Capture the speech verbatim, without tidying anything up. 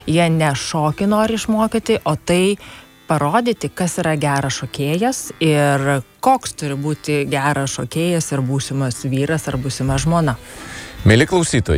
Jie ne šokį nori išmokyti, o tai parodyti, kas yra geras šokėjas ir koks turi būti geras šokėjas ir būsimas vyras ar būsima žmona. Mieli klausytojai,